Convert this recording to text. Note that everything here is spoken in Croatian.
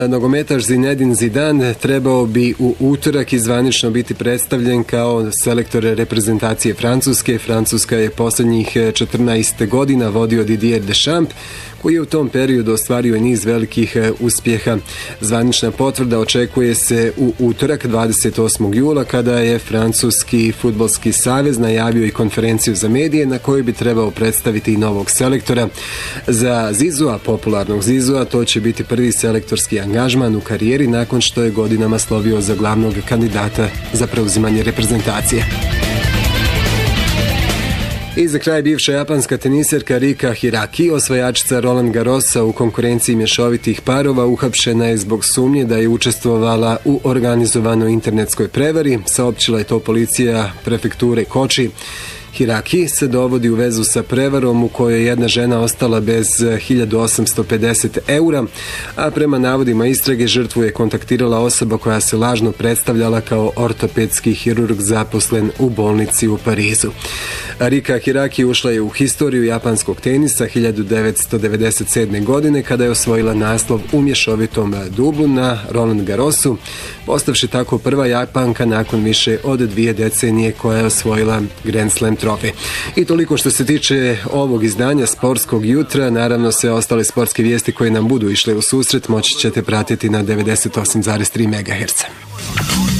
Nogometaš Zinedine Zidane trebao bi u utorak zvanično biti predstavljen kao selektor reprezentacije Francuske. Francuska je posljednjih 14 godina vodio Didier Deschamps, koji je u tom periodu ostvario niz velikih uspjeha. Zvanična potvrda očekuje se u utorak 28. jula kada je Francuski fudbalski savez najavio i konferenciju za medije na kojoj bi trebao predstaviti i novog selektora. Za Zizua, popularnog Zizua, to će biti prvi selektorski angažman u karijeri nakon što je godinama slovio za glavnog kandidata za preuzimanje reprezentacije. I za kraj bivša japanska teniserka Rika Hiraki, osvajačica Roland Garrosa u konkurenciji mješovitih parova, uhapšena je zbog sumnje da je učestvovala u organizovanoj internetskoj prevari, saopćila je to policija prefekture Koči. Hiraki se dovodi u vezu sa prevarom u kojoj jedna žena ostala bez 1850 eura, a prema navodima istrage žrtvu je kontaktirala osoba koja se lažno predstavljala kao ortopedski hirurg zaposlen u bolnici u Parizu. Rika Hiraki ušla je u historiju japanskog tenisa 1997. godine kada je osvojila naslov u mješovitom dublu na Roland Garrosu, postavši tako prva Japanka nakon više od 2 decenije koja je osvojila Grand Slam trofej. I toliko što se tiče ovog izdanja Sportskog jutra. Naravno, sve ostale sportske vijesti koje nam budu išle u susret moći ćete pratiti na 98,3 MHz.